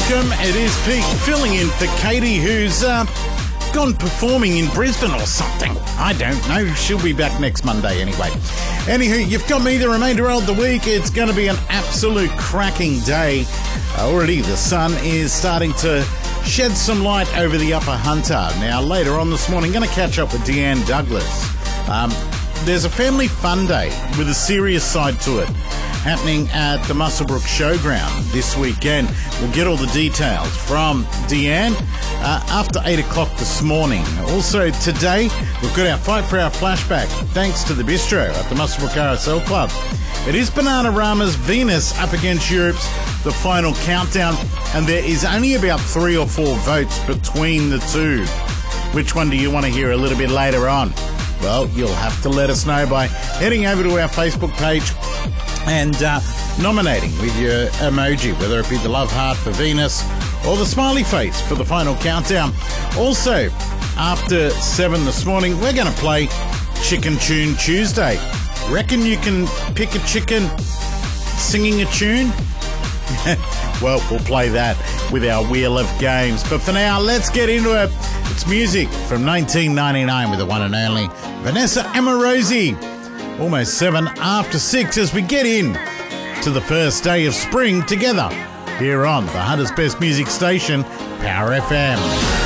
welcome. It is Pete filling in for Katie, who's gone performing in Brisbane or something. I don't know. She'll be back next Monday anyway. Anywho, you've got me the remainder of the week. It's going to be an absolute cracking day. Already the sun is starting to shed some light over the Upper Hunter. Now, later on this morning, I'm going to catch up with Deanne Douglas. There's a family fun day with a serious side to it happening at the Muswellbrook Showground this weekend. We'll get all the details from Deanne after 8 o'clock this morning. Also today, we've got our Fight for Our flashback thanks to the Bistro at the Muswellbrook RSL Club. It is Bananarama's Venus up against Europe's The Final Countdown, and there is only about 3 or 4 votes between the two. Which one do you want to hear a little bit later on? Well, you'll have to let us know by heading over to our Facebook page and nominating with your emoji, whether it be the love heart for Venus or the smiley face for the Final Countdown. Also, after 7 this morning, we're going to play Chicken Tune Tuesday. Reckon you can pick a chicken singing a tune? Well, we'll play that with our Wheel of Games. But for now, let's get into it. It's music from 1999 with the one and only Vanessa Amorosi. Almost 7 after 6 as we get in to the first day of spring together here on the Hunter's Best Music Station, Power FM.